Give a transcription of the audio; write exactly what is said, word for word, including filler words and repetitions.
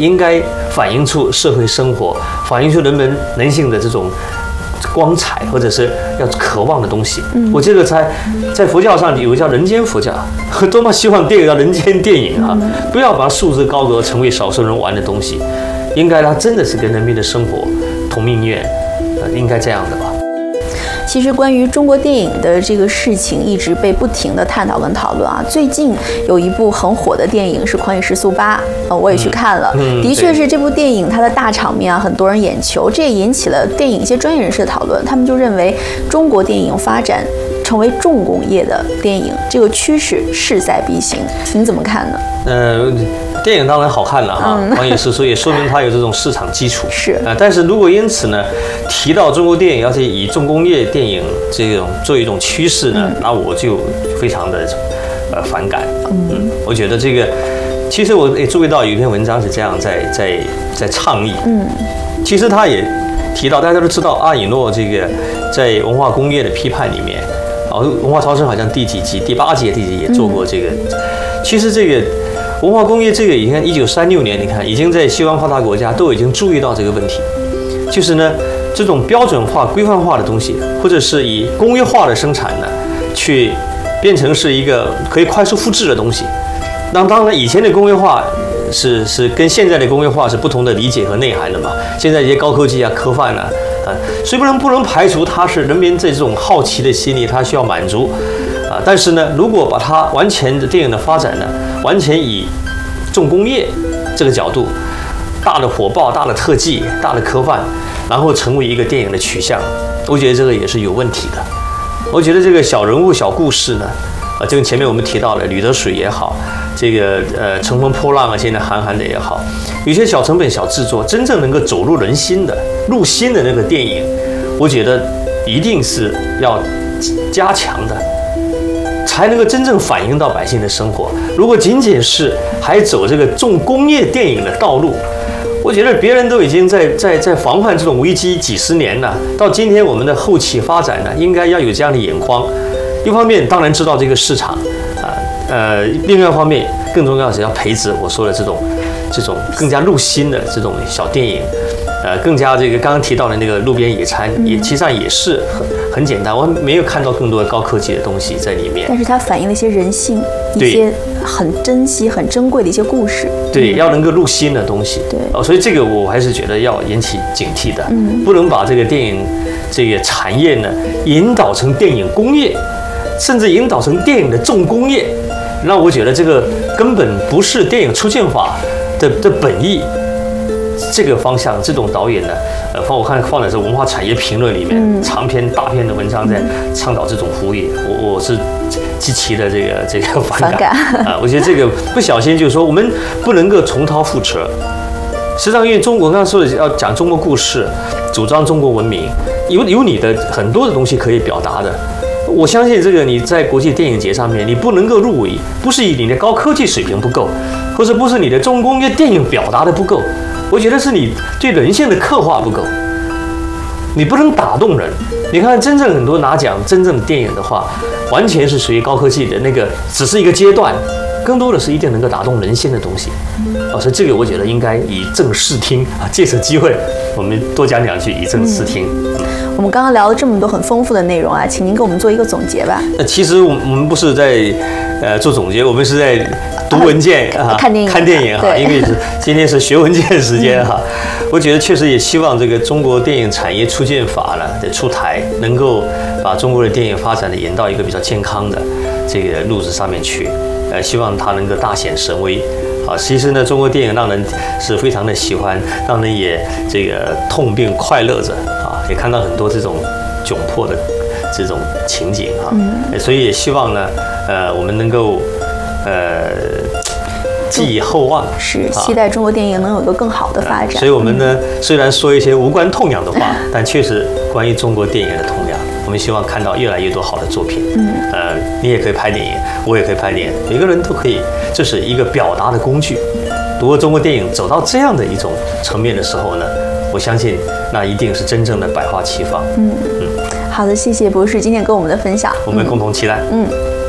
应该反映出社会生活，反映出人们人性的这种光彩，或者是要渴望的东西。嗯、我这个在在佛教上有个叫人间佛教，多么希望电影叫人间电影啊，嗯、不要把它束之高阁，成为少数人玩的东西。应该它真的是跟人民的生活同命运，呃，应该这样的吧。 其实关于中国电影的这个事情一直被不停的探讨跟讨论啊。最近有一部很火的电影是《狂野时速八》，呃，我也去看了，嗯嗯、的确是这部电影它的大场面啊，很多人眼球，这也引起了电影一些专业人士的讨论。他们就认为中国电影发展成为重工业的电影，这个趋势势在必行，您怎么看呢？ 呃，电影当然好看了哈，《狂野时速》也说明它有这种市场基础。 是啊、呃，但是如果因此呢，提到中国电影要是以重工业电影这种做一种趋势呢，嗯、那我就非常的呃反感。嗯，嗯我觉得这个，其实我也注意到有一篇文章是这样在在在倡议。嗯，其实他也提到，大家都知道阿以诺这个在文化工业的批判里面，啊，文化超生好像第几集、第八集、第几集也做过这个。嗯、其实这个。文化工业这个，你看，一九三六年，你看已经在西方发达国家都已经注意到这个问题，就是呢，这种标准化、规范化的东西，或者是以工业化的生产呢，去变成是一个可以快速复制的东西。那当然，以前的工业化是是跟现在的工业化是不同的理解和内涵的嘛。现在一些高科技啊、科幻啊，啊，虽不能不能排除它是人民这种好奇的心理，它需要满足。啊，但是呢，如果把它完全的电影的发展呢，完全以重工业这个角度，大的火爆、大的特技、大的科幻，然后成为一个电影的取向，我觉得这个也是有问题的。我觉得这个小人物、小故事呢，啊，就跟前面我们提到的《吕得水》也好，这个呃《乘风破浪》啊，现在韩寒的也好，有些小成本、小制作，真正能够走入人心的、入心的那个电影，我觉得一定是要加强的。才能够真正反映到百姓的生活。如果仅仅是还走这个重工业电影的道路，我觉得别人都已经在在在防范这种危机几十年了。到今天我们的后期发展呢，应该要有这样的眼光。一方面当然知道这个市场啊，呃，另外一方面更重要的是要培植我说的这种这种更加入心的这种小电影。呃，更加这个刚刚提到的那个路边野餐，也其实上也是很很简单，我没有看到更多的高科技的东西在里面。 但是它反映了一些人性，一些很珍惜、很珍贵的一些故事。 对，要能够入心的东西。 对， 哦，所以这个我还是觉得要引起警惕的，嗯，不能把这个电影这个产业呢引导成电影工业，甚至引导成电影的重工业。那我觉得这个根本不是电影出现法的的本意。这个方向，这种导演呢，呃，放我看放在这文化产业评论里面，嗯、长篇大篇的文章在倡导这种服务业，我我是极其的这个这个反感啊！我觉得这个不小心就是说，我们不能够重蹈覆辙。实际上，因为中国刚刚说的要讲中国故事，主张中国文明，有有你的很多的东西可以表达的。我相信这个你在国际电影节上面，你不能够入围，不是以你的高科技水平不够，或者不是你的重工业电影表达的不够。我觉得是你对人性的刻画不够，你不能打动人。你看，真正很多拿奖真正的电影的话，完全是属于高科技的那个，只是一个阶段，更多的是一定能够打动人心的东西。啊，所以这个我觉得应该以正视听啊，借此机会我们多讲两句，以正视听。嗯我们刚刚聊了这么多很丰富的内容啊，请您给我们做一个总结吧。 那其实我们不是在呃做总结，我们是在读文件啊， 看电影， 看电影哈。因为是今天是学文件时间哈，我觉得确实也希望这个中国电影产业促进法呢的出台，能够把中国的电影发展的引到一个比较健康的这个路子上面去。呃，希望它能够大显神威。啊，其实呢，中国电影让人是非常的喜欢，让人也这个痛并快乐着啊，也看到很多这种窘迫的这种情景啊，嗯、所以也希望呢，呃，我们能够呃寄以厚望， 是期待中国电影能有一个更好的发展。 所以我们呢，虽然说一些无关痛痒的话，但确实关于中国电影的痛痒。我们希望看到越来越多好的作品。嗯，呃，你也可以拍电影，我也可以拍电影，每个人都可以，这是一个表达的工具。如果中国电影走到这样的一种层面的时候呢，我相信那一定是真正的百花齐放。嗯嗯， 好的，谢谢博士今天跟我们的分享， 我们共同期待。嗯。嗯